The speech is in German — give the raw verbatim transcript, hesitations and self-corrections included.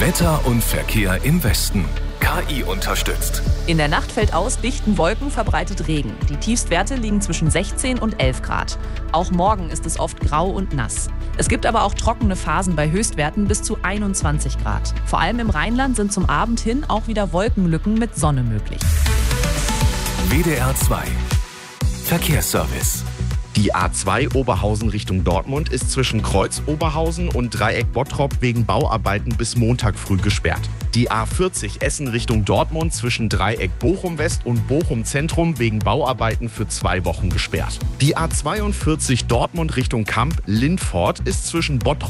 Wetter und Verkehr im Westen. K I unterstützt. In der Nacht fällt aus dichten Wolken, verbreitet Regen. Die Tiefstwerte liegen zwischen sechzehn und elf Grad. Auch morgen ist es oft grau und nass. Es gibt aber auch trockene Phasen bei Höchstwerten bis zu einundzwanzig Grad. Vor allem im Rheinland sind zum Abend hin auch wieder Wolkenlücken mit Sonne möglich. W D R zwei Verkehrsservice. Die A zwei Oberhausen Richtung Dortmund ist zwischen Kreuz Oberhausen und Dreieck Bottrop wegen Bauarbeiten bis Montag früh gesperrt. Die A vierzig Essen Richtung Dortmund zwischen Dreieck Bochum West und Bochum Zentrum wegen Bauarbeiten für zwei Wochen gesperrt. Die A zweiundvierzig Dortmund Richtung Kamp Lindfort ist zwischen Bottrop